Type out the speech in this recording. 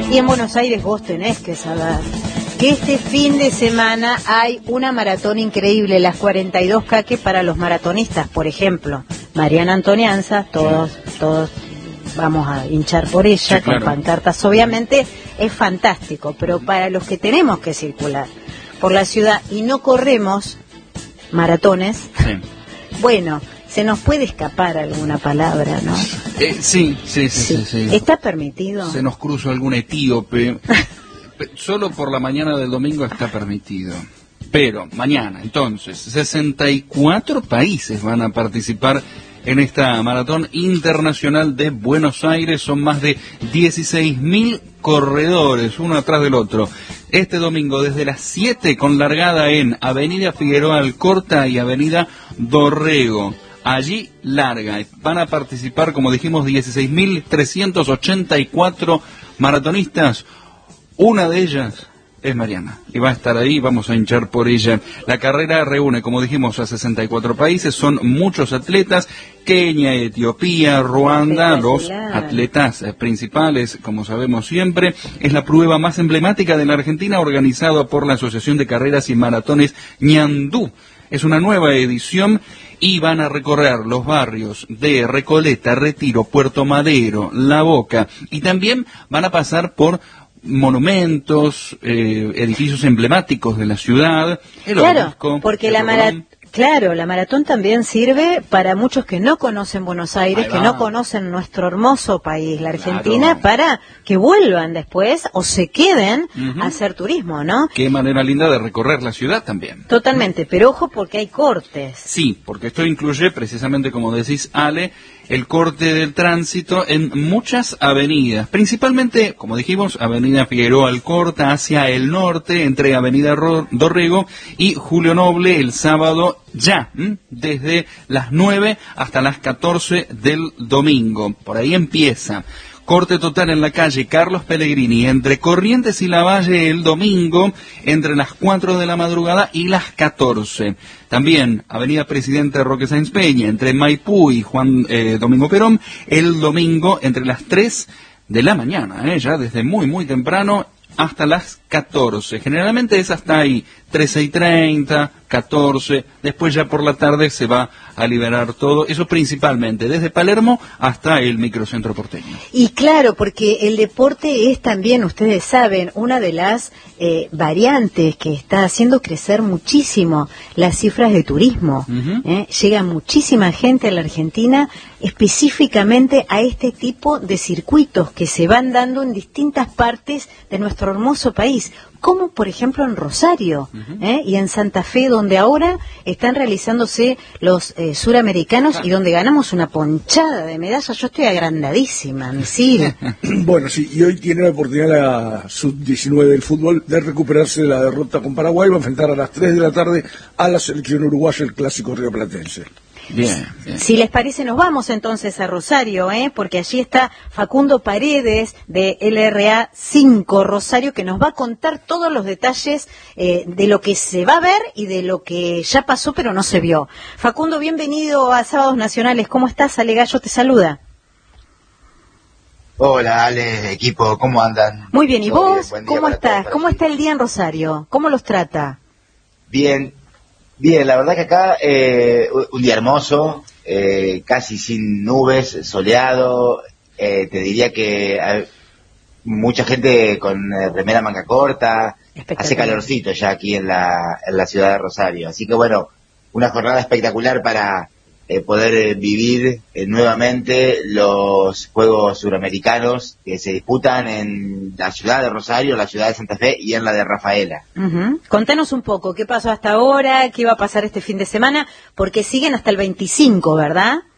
Y en Buenos Aires vos tenés que saber que este fin de semana hay una maratón increíble, las 42 K para los maratonistas, por ejemplo. Mariana Antonianza, todos vamos a hinchar por ella, sí, claro, con pancartas, obviamente es fantástico, pero para los que tenemos que circular por la ciudad y no corremos maratones, sí, bueno, se nos puede escapar alguna palabra, ¿no? Sí. ¿Está permitido? Se nos cruza algún etíope. Solo por la mañana del domingo está permitido. Pero mañana, entonces, 64 países van a participar en esta maratón internacional de Buenos Aires. Son más de 16.000 corredores, uno atrás del otro. Este domingo desde las 7 con largada en Avenida Figueroa Alcorta y Avenida Dorrego. Allí larga. Van a participar, como dijimos, 16.384 maratonistas. Una de ellas es Mariana, y va a estar ahí, vamos a hinchar por ella. La carrera reúne, como dijimos, a 64 países, son muchos atletas, Kenia, Etiopía, Ruanda, los atletas principales, como sabemos siempre. Es la prueba más emblemática de la Argentina, organizada por la Asociación de Carreras y Maratones Ñandú. Es una nueva edición y van a recorrer los barrios de Recoleta, Retiro, Puerto Madero, La Boca, y también van a pasar por monumentos, edificios emblemáticos de la ciudad. Claro, obelisco, porque la maratón también sirve para muchos que no conocen Buenos Aires, que no conocen nuestro hermoso país, la Argentina, claro, para que vuelvan después o se queden a hacer turismo, ¿no? Qué manera linda de recorrer la ciudad también. Totalmente, pero ojo porque hay cortes. Sí, porque esto incluye precisamente, como decís, Ale, el corte del tránsito en muchas avenidas, principalmente, como dijimos, Avenida Figueroa Alcorta hacia el norte, entre Avenida Dorrego y Julio Noble el sábado ya, desde las 9 hasta las 14 del domingo. Por ahí empieza. Corte total en la calle Carlos Pellegrini, entre Corrientes y Lavalle el domingo, entre las 4 de la madrugada y las 14. También Avenida Presidente Roque Sáenz Peña, entre Maipú y Juan Domingo Perón, el domingo entre las 3 de la mañana, ya desde muy temprano hasta las 14. Generalmente es hasta ahí, 13:30, 14, después ya por la tarde se va a liberar todo, eso principalmente, desde Palermo hasta el microcentro porteño. Y claro, porque el deporte es también, ustedes saben, una de las variantes que está haciendo crecer muchísimo las cifras de turismo. Llega muchísima gente a la Argentina específicamente a este tipo de circuitos que se van dando en distintas partes de nuestro hermoso país, como por ejemplo en Rosario y en Santa Fe, donde ahora están realizándose los suramericanos y donde ganamos una ponchada de medallas. Yo estoy agrandadísima, Misil. Bueno, sí, y hoy tiene la oportunidad la sub-19 del fútbol de recuperarse de la derrota con Paraguay. Va a enfrentar a las 3 de la tarde a la selección uruguaya el clásico rioplatense. Bien. Si les parece, nos vamos entonces a Rosario, porque allí está Facundo Paredes de LRA 5 Rosario, que nos va a contar todos los detalles de lo que se va a ver y de lo que ya pasó pero no se vio. Facundo, bienvenido a Sábados Nacionales. ¿Cómo estás? Ale Gallo te saluda. Hola, Ale, equipo, ¿cómo andan? Muy bien, ¿y vos? ¿Cómo estás? ¿Cómo está el día en Rosario? ¿Cómo los trata? Bien, la verdad que acá un día hermoso, casi sin nubes, soleado, te diría que hay mucha gente con remera manga corta, hace calorcito ya aquí en la ciudad de Rosario, así que bueno, una jornada espectacular para poder vivir nuevamente los Juegos Suramericanos que se disputan en la ciudad de Rosario, la ciudad de Santa Fe y en la de Rafaela. Contanos un poco, ¿qué pasó hasta ahora? ¿Qué va a pasar este fin de semana? Porque siguen hasta el 25, ¿verdad?